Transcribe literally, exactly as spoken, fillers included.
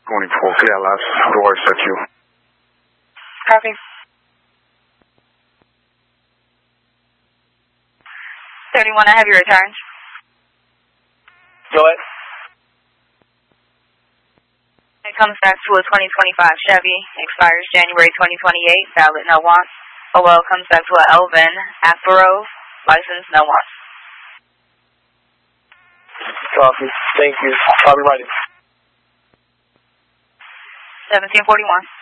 twenty-four, clear last. How do I set you? Copy. thirty-one, I have your return. Go ahead. It comes back to a twenty twenty-five Chevy, expires January twenty twenty-eight, valid no want. O L comes back to an Elvin Afro, license no want. Copy. Thank you. I'll be ready. seventeen forty-one.